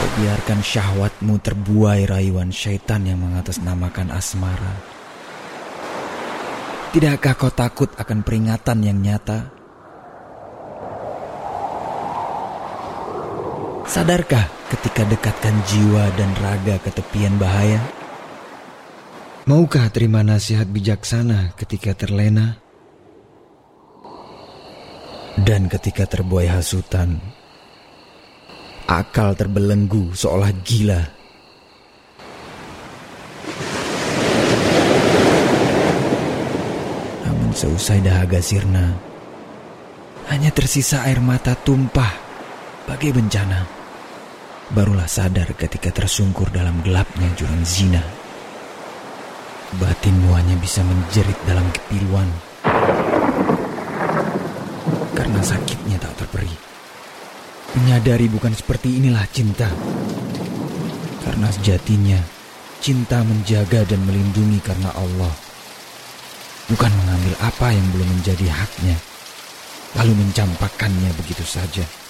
biarkan syahwatmu terbuai rayuan syaitan yang mengatasnamakan asmara. Tidakkah kau takut akan peringatan yang nyata? Sadarkah ketika dekatkan jiwa dan raga ke tepian bahaya? Maukah terima nasihat bijaksana ketika terlena? Dan ketika terbuai hasutan, akal terbelenggu seolah gila. Namun seusai dahaga sirna, hanya tersisa air mata tumpah bagai bencana. Barulah sadar ketika tersungkur dalam gelapnya jurang zina. Batinmu hanya bisa menjerit dalam kepiluan karena sakitnya tak terperi. Menyadari bukan seperti inilah cinta. Karena sejatinya cinta menjaga dan melindungi karena Allah, bukan mengambil apa yang belum menjadi haknya lalu mencampakkannya begitu saja.